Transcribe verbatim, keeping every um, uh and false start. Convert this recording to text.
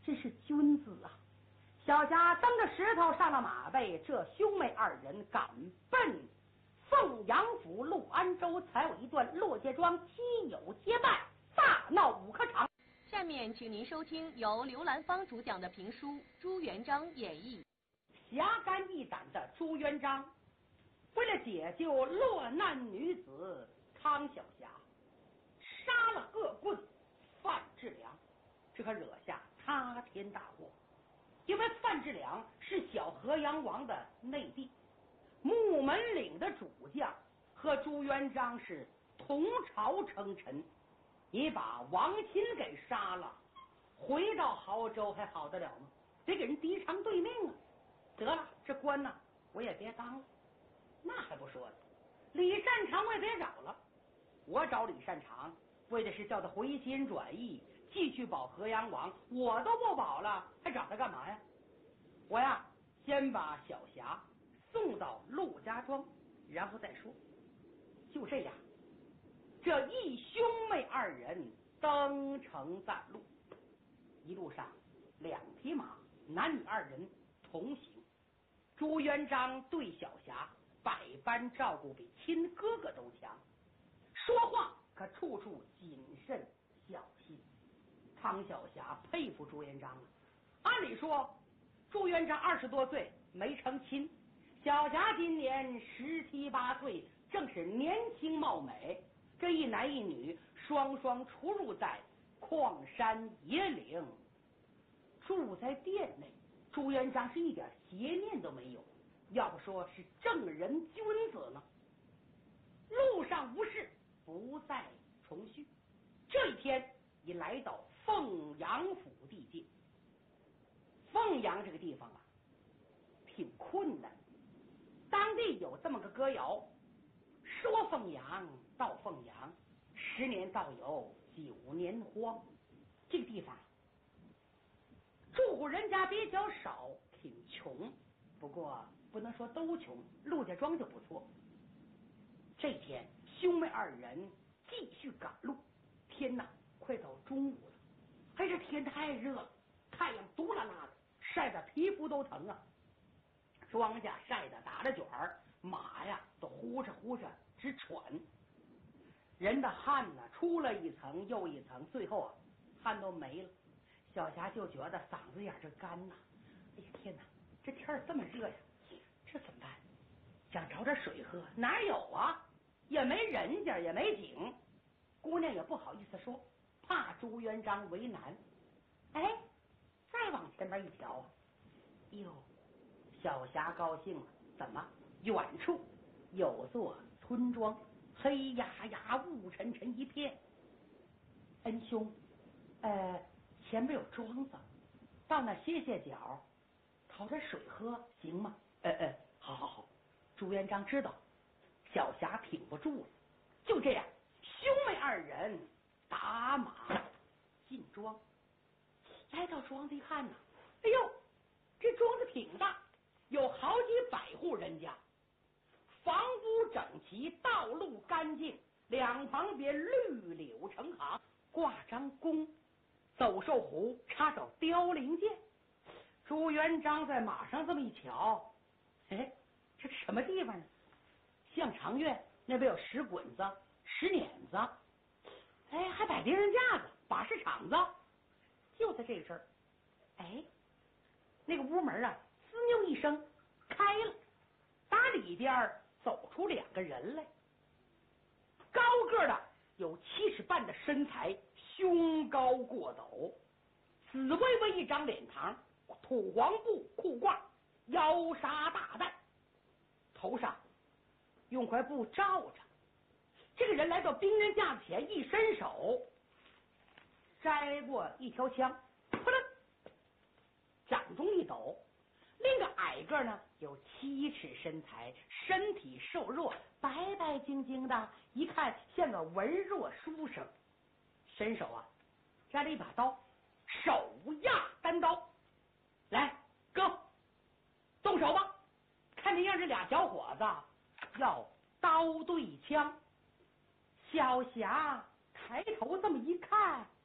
真是君子啊！小霞蹬着石头上了马背，这兄妹二人赶奔凤阳府陆安州，才有一段骆家庄亲友结拜，大闹五棵场。 下面请您收听由刘兰芳主讲的评书《朱元璋演义》。 侠肝义胆的朱元璋，为了解救落难女子汤小霞，杀了恶棍范志良，这可惹下塌天大祸。因为范志良是小河阳王的内弟，木门岭的主将，和朱元璋是同朝称臣。你把王钦给杀了，回到亳州还好得了吗？得给人敌偿对命啊！得了，这官呢我也别当了。那还不说呢，李善长我也别找了。我找李善长为的是叫他回心转意，继续保河阳王，我都不保了，还找他干嘛呀？我呀，先把小霞送到陆家庄，然后再说。就这样，这一兄妹二人登城赶路，一路上两匹马，男女二人同行。朱元璋对小霞百般照顾，比亲哥哥都强，说话可处处谨慎小心。汤小霞佩服朱元璋了。按理说，朱元璋二十多岁没成亲，小霞今年十七八岁，正是年轻貌美。这一男一女双双出入在矿山野岭，住在殿内，朱元璋是一点邪念都没有，要不说是正人君子呢。路上无事，不再重叙。这一天已来到凤阳府地界。凤阳这个地方啊，挺困难。当地有这么个歌谣，说凤阳到凤阳，十年倒有九年荒。这个地方住户人家比较少，挺穷，不过不能说都穷，陆家庄就不错。这天兄妹二人继续赶路，天哪，快到中午了。哎，这天太热了，太阳毒辣辣的，晒得皮肤都疼啊。庄稼晒得打了卷儿，马呀都呼哧呼哧直喘。人的汗呢，出了一层又一层，最后啊，汗都没了。小霞就觉得嗓子眼这干呐，哎呀天哪，这天儿这么热呀，这怎么办？想找点水喝，哪有啊？也没人家，也没井。姑娘也不好意思说，怕朱元璋为难。哎，再往前面一瞧，哟，小霞高兴了，怎么？远处有座村庄，黑压压、雾沉沉一片。恩兄，呃，前面有庄子，到那歇歇脚，讨点水喝，行吗？呃呃，好好好。朱元璋知道小霞挺不住了，就这样，兄妹二人打马进庄。来到庄子一看呢，哎呦，这庄子挺大，有好几百户人家，房屋整齐，道路干净，两旁边绿柳成行，挂张弓，走兽壶，插手凋零箭。朱元璋在马上这么一瞧，哎，这是什么地方呢？向长院那边有石滚子、石碾子，哎，还摆别人架子、把式场子。就在这阵儿，哎，那个屋门啊，滋扭一声开了，打里边走出两个人来。高个的有七尺半的身材，胸高过斗，紫微微一张脸庞，土黄布裤褂，腰纱大带，头上用块布罩着。这个人来到兵人架子前，一伸手摘过一条枪，扑棱，掌中一抖。另一个矮个呢，有七尺身材，身体瘦弱，白白净净的，一看像个文弱书生。伸手啊，摘了一把刀，手压单刀。来，哥，动手吧！看这样，这俩小伙子要刀对枪。小霞抬头这么一看，